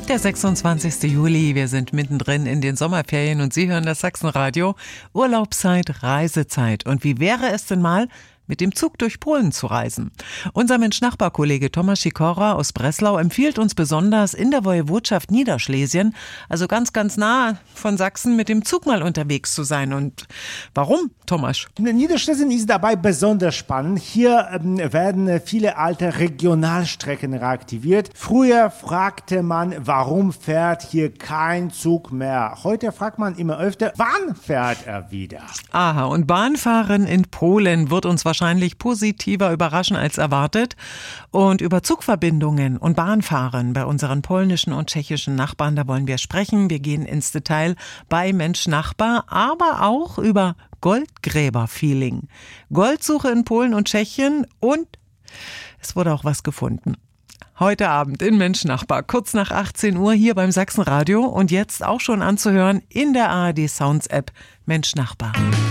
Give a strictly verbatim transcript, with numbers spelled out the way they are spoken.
Der sechsundzwanzigste Juli, wir sind mittendrin in den Sommerferien und Sie hören das Sachsenradio. Urlaubszeit, Reisezeit. Und wie wäre es denn mal, mit dem Zug durch Polen zu reisen? Unser Mensch-Nachbar-Kollege Tomasz Sikora aus Breslau empfiehlt uns besonders in der Woiwodschaft Niederschlesien, also ganz, ganz nah von Sachsen, mit dem Zug mal unterwegs zu sein. Und warum, Tomasz? Niederschlesien ist dabei besonders spannend. Hier ähm, werden viele alte Regionalstrecken reaktiviert. Früher fragte man, warum fährt hier kein Zug mehr? Heute fragt man immer öfter, wann fährt er wieder? Aha, und Bahnfahren in Polen wird uns wahrscheinlich positiver überraschen als erwartet. Und über Zugverbindungen und Bahnfahren bei unseren polnischen und tschechischen Nachbarn, da wollen wir sprechen. Wir gehen ins Detail bei Mensch Nachbar, aber auch über Goldgräber-Feeling. Goldsuche in Polen und Tschechien und es wurde auch was gefunden. Heute Abend in Mensch Nachbar, kurz nach achtzehn Uhr hier beim Sachsenradio und jetzt auch schon anzuhören in der A R D Sounds App Mensch Nachbar.